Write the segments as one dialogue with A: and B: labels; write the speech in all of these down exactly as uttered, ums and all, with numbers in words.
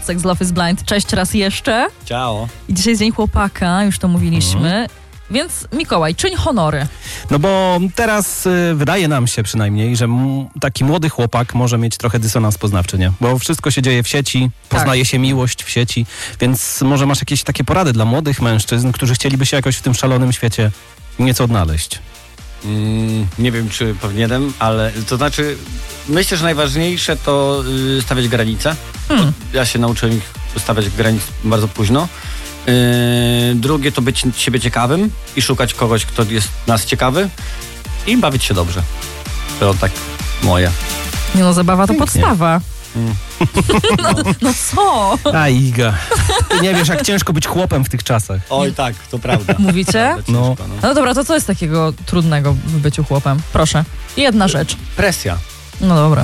A: Jacek z Love is Blind. Cześć raz jeszcze.
B: Ciao.
A: I dzisiaj jest Dzień Chłopaka, już to mówiliśmy. Mhm. Więc Mikołaj, czyń honory.
C: No bo teraz y, wydaje nam się przynajmniej, że m- taki młody chłopak może mieć trochę dysonans poznawczy, nie? Bo wszystko się dzieje w sieci, poznaje
A: tak.
C: się miłość w sieci, więc może masz jakieś takie porady dla młodych mężczyzn, którzy chcieliby się jakoś w tym szalonym świecie nieco odnaleźć.
B: Mm, nie wiem, czy powinienem, ale to znaczy, myślę, że najważniejsze to y, stawiać granice.
A: Hmm.
B: Ja się nauczyłem ich stawiać granic bardzo późno. Yy, drugie to być siebie ciekawym i szukać kogoś, kto jest nas ciekawy i bawić się dobrze. To tak moje.
A: Nie no, zabawa to
C: Pięknie.
A: podstawa.
B: Mm.
A: No, no co?
C: A Iga, ty nie wiesz, jak ciężko być chłopem w tych czasach.
B: Oj tak, to prawda.
A: Mówicie?
B: Prawda, ciężko,
C: No.
B: no.
A: No dobra, to co jest takiego trudnego w byciu chłopem? Proszę. Jedna rzecz.
B: Presja.
A: No dobra.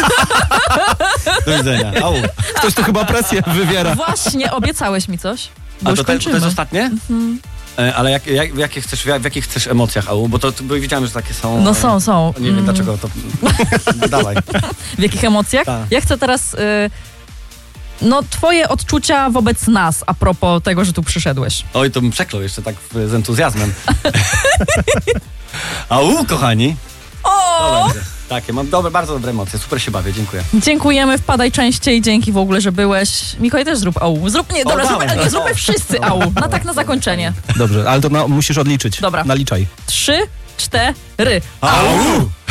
B: Do widzenia. Au.
C: Ktoś tu chyba presję wywiera.
A: Właśnie, obiecałeś mi coś. Bo
B: A
A: już
B: to, te, to
A: kończymy.
B: jest ostatnie?
A: Mhm.
B: E, ale jak, jak, w, jakich chcesz, w jakich chcesz emocjach, Au? Bo to bo widziałem, że takie są.
A: No są, są.
B: Nie wiem
A: Mm.
B: dlaczego to. Dawaj.
A: W jakich emocjach?
B: Tak.
A: Ja chcę teraz... Y, no, twoje odczucia wobec nas, a propos tego, że tu przyszedłeś.
B: Oj, to bym przeklął jeszcze tak z entuzjazmem. Au, kochani.
A: O!
B: Dobra, widzę. Tak, ja mam dobre, bardzo dobre emocje. Super się bawię, dziękuję.
A: Dziękujemy, wpadaj częściej, dzięki w ogóle, że byłeś. Mikołaj, też zrób au. Zrób, nie, dobra,
B: O,
A: zróbmy,
B: dawaj.
A: nie, zróbmy wszyscy au. Na tak na zakończenie.
C: Dobrze, ale to na, musisz odliczyć.
A: Dobra.
C: Naliczaj.
A: Trzy, cztery.
B: Au!